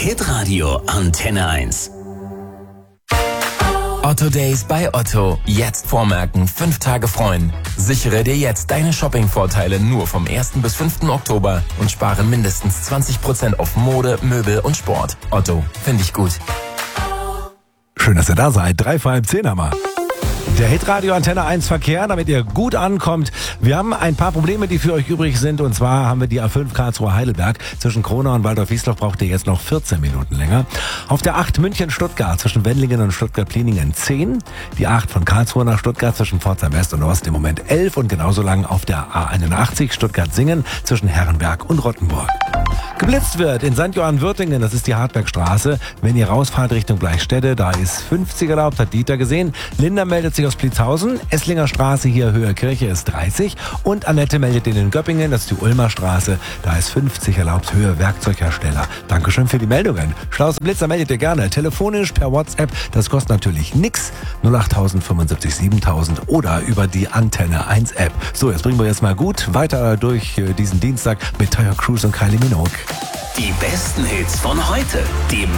Hitradio Antenne 1. Otto Days bei Otto. Jetzt vormerken, 5 Tage freuen. Sichere dir jetzt deine Shopping-Vorteile nur vom 1. bis 5. Oktober und spare mindestens 20% auf Mode, Möbel und Sport. Otto, finde ich gut. Schön, dass ihr da seid. 3 vor halb 10 haben wir. Der Hitradio Antenne 1 Verkehr, damit ihr gut ankommt. Wir haben ein paar Probleme, die für euch übrig sind. Und zwar haben wir die A5 Karlsruhe-Heidelberg. Zwischen Kronau und Waldorf-Wiesloch braucht ihr jetzt noch 14 Minuten länger. Auf der 8 München-Stuttgart zwischen Wendlingen und Stuttgart-Pliningen 10. Die 8 von Karlsruhe nach Stuttgart zwischen Pforzheim West und Ost im Moment 11. Und genauso lang auf der A81 Stuttgart-Singen zwischen Herrenberg und Rottenburg. Geblitzt wird in St. Johann-Würtingen, das ist die Hartbergstraße. Wenn ihr rausfahrt Richtung Bleichstätte, da ist 50 erlaubt, hat Dieter gesehen. Linda meldet sich aus Plitzhausen. Esslinger Straße hier Höhe Kirche ist 30. Und Annette meldet in Göppingen, das ist die Ulmer Straße. Da ist 50 erlaubt, Höhe Werkzeughersteller. Dankeschön für die Meldungen. Schlauste Blitzer meldet ihr gerne. Telefonisch per WhatsApp, das kostet natürlich nix. 08000 75 7000 oder über die Antenne 1 App. So, jetzt bringen wir jetzt mal gut weiter durch diesen Dienstag mit Tyre Cruise und Kylie Minogue. Die besten Hits von heute. Die